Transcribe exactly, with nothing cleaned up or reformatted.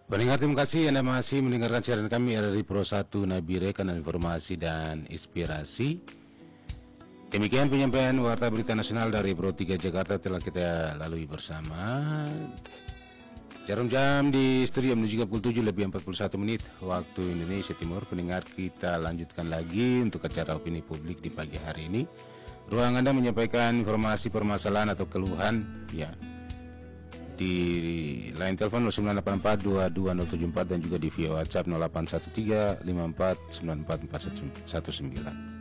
Pendengar, terima kasih Anda masih mendengarkan siaran kami dari Pro satu Nabire, kanal informasi dan inspirasi. Demikian penyampaian Warta Berita Nasional dari Pro tiga Jakarta telah kita lalui bersama. Jarum jam di studio menunjukkan pukul tujuh lebih empat puluh satu menit waktu Indonesia Timur. Pendengar, kita lanjutkan lagi untuk acara opini publik di pagi hari ini. Ruang Anda menyampaikan informasi permasalahan atau keluhan ya di line telepon nol sembilan delapan empat dua dua nol tujuh empat dan juga di via WhatsApp nol delapan satu tiga lima empat sembilan empat empat satu sembilan.